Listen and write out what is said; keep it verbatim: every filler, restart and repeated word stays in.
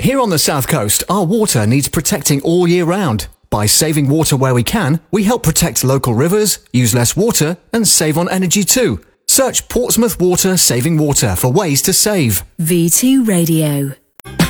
Here on the South Coast, our water needs protecting all year round. By saving water where we can, we help protect local rivers, use less water, and save on energy too. Search Portsmouth Water Saving Water for ways to save. V two Radio.